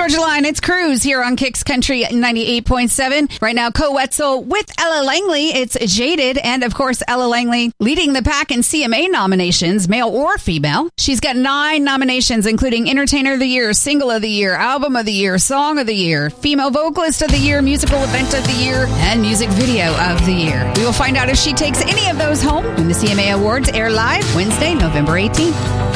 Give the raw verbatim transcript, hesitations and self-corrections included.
Georgia Line, it's Cruz here on Kicks Country ninety-eight point seven. Right now, Co Wetzel with Ella Langley. It's Jaded. And, of course, Ella Langley leading the pack in C M A nominations, male or female. She's got nine nominations, including Entertainer of the Year, Single of the Year, Album of the Year, Song of the Year, Female Vocalist of the Year, Musical Event of the Year, and Music Video of the Year. We will find out if she takes any of those home when the C M A Awards air live Wednesday, November eighteenth.